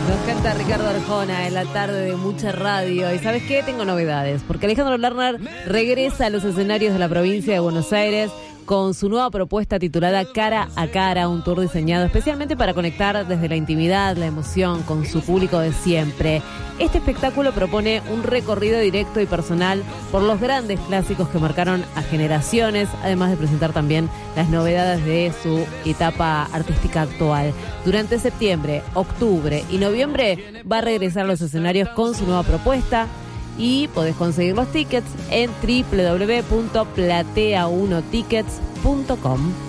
Nos canta Ricardo Arjona en la tarde de mucha radio. ¿Y sabes qué? Tengo novedades, porque Alejandro Lerner regresa a los escenarios de la provincia de Buenos Aires con su nueva propuesta titulada Cara a Cara, un tour diseñado especialmente para conectar desde la intimidad, la emoción con su público de siempre. Este espectáculo propone un recorrido directo y personal por los grandes clásicos que marcaron a generaciones, además de presentar también las novedades de su etapa artística actual. Durante septiembre, octubre y noviembre va a regresar a los escenarios con su nueva propuesta. Y podés conseguir los tickets en www.platea1tickets.com.